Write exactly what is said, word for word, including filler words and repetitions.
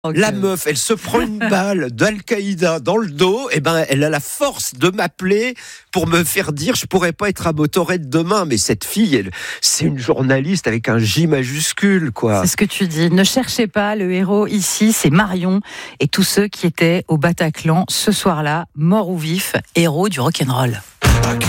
Okay. La meuf, elle se prend une balle d'Al-Qaïda dans le dos, et ben elle a la force de m'appeler pour me faire dire je pourrais pas être à Motorhead demain. Mais cette fille, elle, c'est une journaliste avec un J majuscule, quoi. C'est ce que tu dis. Ne cherchez pas, le héros ici, c'est Marion et tous ceux qui étaient au Bataclan ce soir-là, morts ou vifs, héros du rock'n'roll.